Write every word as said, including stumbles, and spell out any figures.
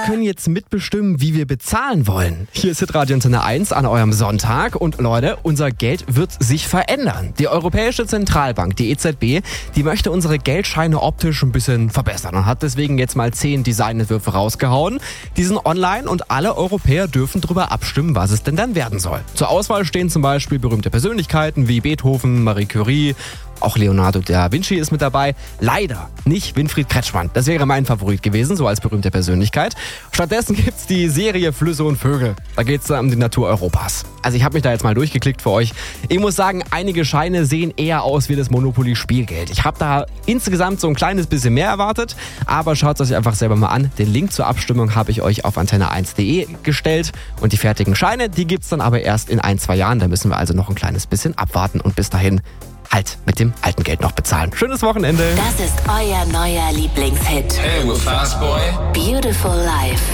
können jetzt mitbestimmen, wie wir bezahlen wollen. Hier ist Hitradio Antenne eins an eurem Sonntag. Und Leute, unser Geld wird sich verändern. Die Europäische Zentralbank, die E Z B, die möchte unsere Geldscheine optisch ein bisschen verbessern und hat deswegen jetzt mal zehn Designentwürfe rausgehauen. Die sind online und alle Europäer dürfen darüber abstimmen, was es denn dann werden soll. Zur Auswahl stehen zum Beispiel berühmte Persönlichkeiten wie Beethoven, Marie Curie. Auch Leonardo da Vinci ist mit dabei. Leider nicht Winfried Kretschmann. Das wäre mein Favorit gewesen, so als berühmte Persönlichkeit. Stattdessen gibt's die Serie Flüsse und Vögel. Da geht's um die Natur Europas. Also ich habe mich da jetzt mal durchgeklickt für euch. Ich muss sagen, einige Scheine sehen eher aus wie das Monopoly-Spielgeld. Ich habe da insgesamt so ein kleines bisschen mehr erwartet. Aber schaut es euch einfach selber mal an. Den Link zur Abstimmung habe ich euch auf antenne eins punkt de gestellt. Und die fertigen Scheine, die gibt's dann aber erst in ein, zwei Jahren. Da müssen wir also noch ein kleines bisschen abwarten. Und bis dahin halt mit dem alten Geld noch bezahlen. Schönes Wochenende. Das ist euer neuer Lieblingshit. Hey, we're Fast Boy. Beautiful Life.